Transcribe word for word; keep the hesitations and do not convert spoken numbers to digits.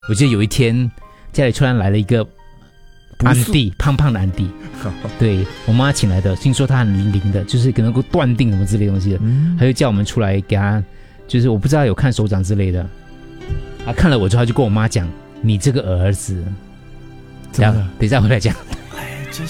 我记得有一天家里突然来了一个安迪，胖胖的安迪，对我妈请来的，听说他很灵的，就是可能够断定什么之类的东西的，嗯、他就叫我们出来给他，就是我不知道有看手掌之类的，他看了我之后，他就跟我妈讲：“你这个儿子。”这样，等一下回来讲。